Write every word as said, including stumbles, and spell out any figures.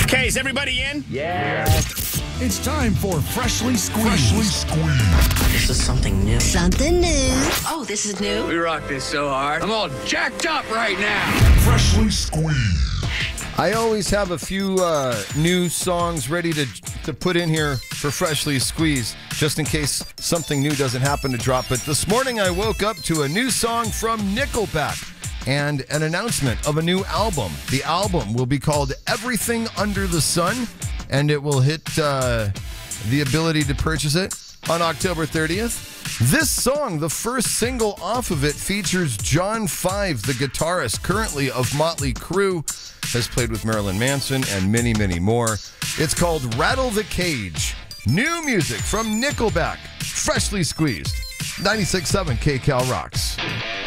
Okay, is everybody in? Yeah. It's time for Freshly Squeezed. Freshly Squeezed. This is something new. Something new. Oh, this is new. We rock this so hard. I'm all jacked up right now. Freshly Squeezed. I always have a few uh, new songs ready to to put in here for Freshly Squeezed, just in case something new doesn't happen to drop. But this morning I woke up to a new song from Nickelback and an announcement of a new album. The album will be called Everything Under the Sun, and it will hit uh, the ability to purchase it on October thirtieth. This song, the first single off of it, features John Five, the guitarist currently of Motley Crue, has played with Marilyn Manson and many, many more. It's called Rattle the Cage. New music from Nickelback, Freshly Squeezed. ninety-six point seven K Cal Rocks.